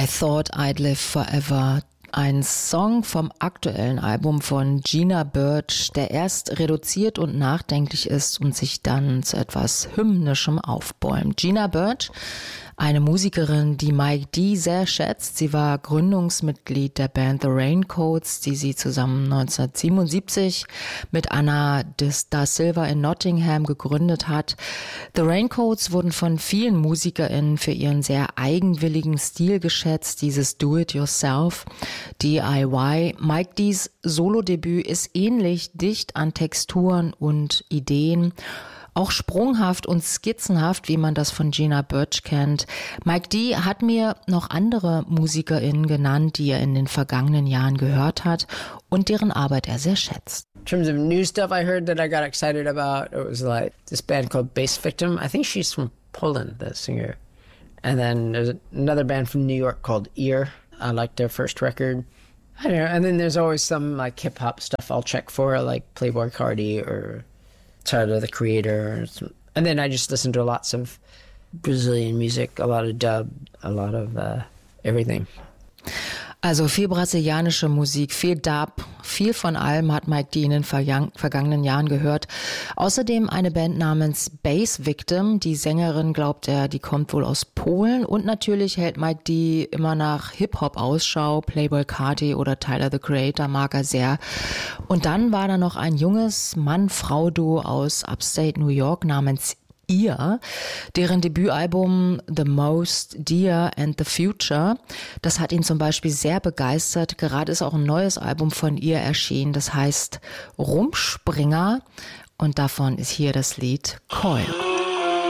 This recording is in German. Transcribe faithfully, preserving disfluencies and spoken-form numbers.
I Thought I'd Live Forever. Ein Song vom aktuellen Album von Gina Birch, der erst reduziert und nachdenklich ist und sich dann zu etwas Hymnischem aufbäumt. Gina Birch, eine Musikerin, die Mike D. sehr schätzt. Sie war Gründungsmitglied der Band The Raincoats, die sie zusammen neunzehnhundertsiebenundsiebzig mit Anna da Silva in Nottingham gegründet hat. The Raincoats wurden von vielen MusikerInnen für ihren sehr eigenwilligen Stil geschätzt, dieses Do-it-yourself, D I Y. Mike D's Solodebüt ist ähnlich dicht an Texturen und Ideen, auch sprunghaft und skizzenhaft, wie man das von Gina Birch kennt. Mike D. hat mir noch andere MusikerInnen genannt, die er in den vergangenen Jahren gehört hat und deren Arbeit er sehr schätzt. In terms of new stuff I heard that I got excited about, it was like this band called Bass Victim. I think she's from Poland, the singer. And then there's another band from New York called Ear. I liked their first record. I don't know. And then there's always some like hip hop stuff I'll check for, like Playboi Carti or Tyler, the Creator. And then I just listen to lots of Brazilian music, a lot of dub, a lot of uh, everything. Also viel brasilianische Musik, viel Dub, viel von allem hat Mike D. in den vergangenen Jahren gehört. Außerdem eine Band namens Bass Victim. Die Sängerin, glaubt er, die kommt wohl aus Polen. Und natürlich hält Mike D. immer nach Hip-Hop Ausschau. Playboi Carti oder Tyler, the Creator mag er sehr. Und dann war da noch ein junges Mann-Frau-Duo aus Upstate New York namens ihr, deren Debütalbum The Most Dear and the Future, das hat ihn zum Beispiel sehr begeistert. Gerade ist auch ein neues Album von ihr erschienen, das heißt Rumspringer und davon ist hier das Lied Coil.